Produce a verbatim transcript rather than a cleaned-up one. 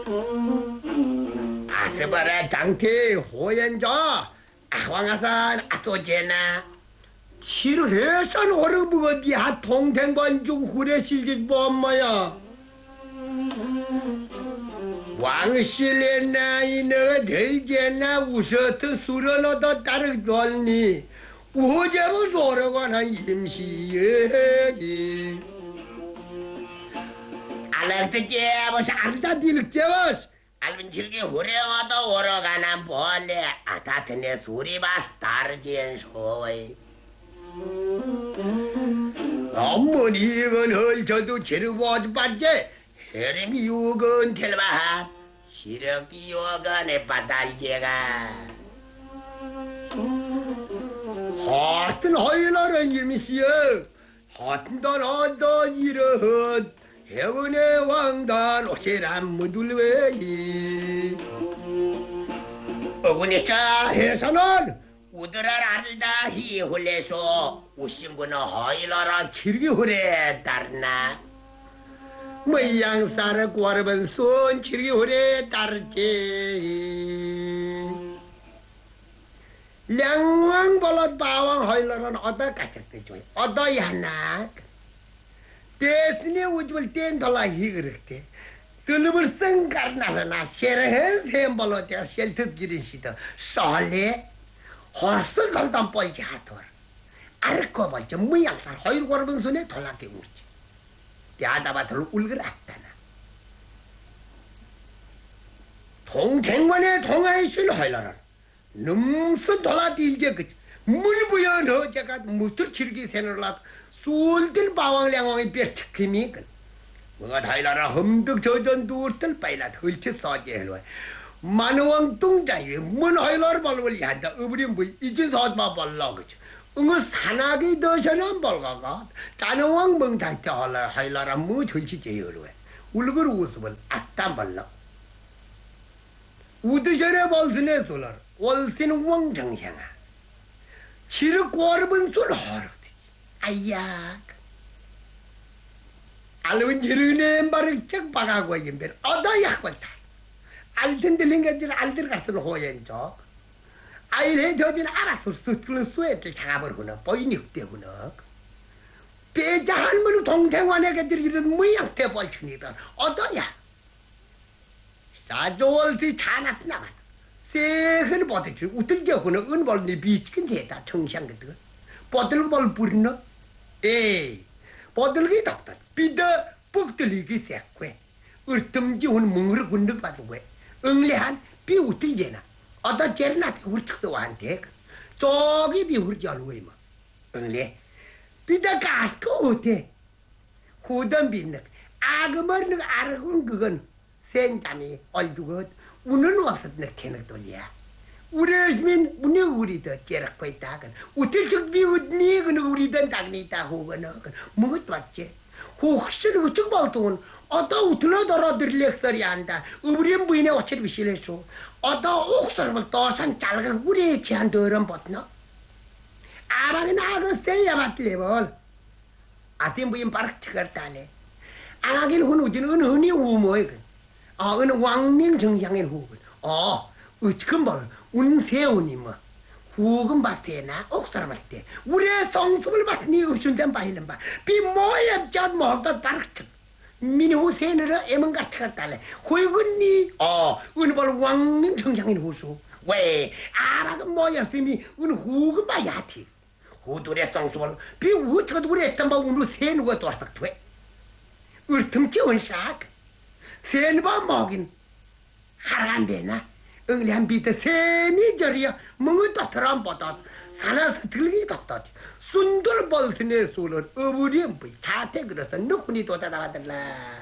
아스바라 장태 호연자 아황아산 아소제나 치르해산 오르부거디 하통탱반중 후레 실질 뭐엄마야 왕실레나 이너 들제나 우서트 수련어도 따르 좋니 우호제부 조르관한 임시에 알락드제버스 알다딜제버스 알빈 질기 후레어도 오러가난 벌레 아다트네 수리바스 다르지엔 소이 어머니 이건 헐쳐도 제르보아주 반제 헤림이 유건 텔바핫 시력이 요간에 바달제가 하튼 허일라는 임시여 하튼 던 어더 이르헛 해운의 왕단 오시란 무들웨이 어구니까 해서는 우드랄 알다 히훌레소 우신구나 허일라라 칠기 후레 따르나 뭐양사를 구하려면 손 칠기 후레 따르지 량왕 벌럿 바왕 허일라는 어디 가짝대 줘요 어디 하나 대신에 우주를 땐 돌아 히그렇게 들음을 생각나서나 쉐르헨 셈벌로티가 셀트 기린시다 설레 horsul daldan polci hator arko bolci muyangsan hoyr gorbun sune tolake urci tiada batul ulgur attana 동택만의 동아이실 하이라라 numsun dola dilje gıç mulbuyan ho jagat mustur çirgi senerlat sultil bawanglyangwangi bir tıkımikın mga ha이라라 흠득 저전 두르틀 빠이lat hılçı sace helwa 만왕 뚱자에 문 하이라를 발벌이 한다 어부리 뭐 이진 사드마 발라그지 응어 산악이 더셔는 발가가 자능왕 멍다이트 할라 하이라라 뭐 절치 제여로 울걸 우스벌 아따 발라 우드셔레 발드네 솔라 월신 왕정향아 치르 꼬르분 솔 하르지 아야 알윈 지르네 말을 쩍 박아고 임벨 어다야 걸다 알든들링가질 알들 같은 호연적 아이래 저진 알아서 수틀 수에들 작아버리구나 보이니 흑대구나 배자 할머니 동생환에게들 이런 모양 대벌춘이다 어떠냐 사조월들이 다 나타나봐 세흔 버티지 우틀겨구나 은벌니 비치긴 대다 청샹거든 버들벌 부리너 에이 버들기 덕다 비더 뻑들리기 새괴 으뜸지 온 뭉으로 군득 받으괴 응래한 비 우틀제나 어떤 제르나트 우르측도 완대 저기 비 우르지 알고이 뭐 응래 비다 가스코 어때 후던 비는 아그머는 아르군 그건 생잠이 얼두고 우는 와서 느끼는 돌이야 우리민 우리 우리도 제락고 있다건 우틀측 비 우니 그 우리던 당니다 호거는 뭐가 왔지 혹시 우측 발동은 어떠 우틀어더러 들렉서리 한다 우리는 부인의 어체를 비실했소 어떠 옥설을 떠산 잘가 우리 제한 더런 벗나 아방이 나가 세야 맞들레벌 아팀 부인 바락 치거다네 아가길 훈우진 은흔이 우모이건 아 은 왕명 정향의 후건 어 으츠금벌 운세우니 뭐 후금 밭에나 옥설 밭에 우리의 성숙을 받니 없춘단 바일른 바 비모엽자 먹다 바락 치 미니 후세너를 애먼 같아 달래 호이군니 어 은벌 왕명 정상인 후수 왜 아라가 뭐야 쌤이 은 후금 봐야티 후들의 성수를 비 우처도 우리 했던 바 우는 세누가 도와서 돼 을틈치 원싹 세누바 먹인 하란 되나 응리한 비트 세니 저리야 멍을 떠트람 보다 살아서 들기 덕다지 순돌 벌스네 소를 어부리엄 자태 그래서 누구니 도다다가들라